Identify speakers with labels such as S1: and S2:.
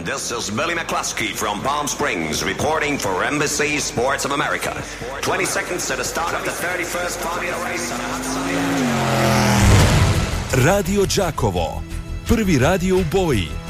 S1: This is Billy McCluskey from Palm Springs reporting for NBC Sports of America. 20 seconds to the start of the 31st Formula race on a hot sunny.
S2: Radio Đakovo, prvi radio u boji.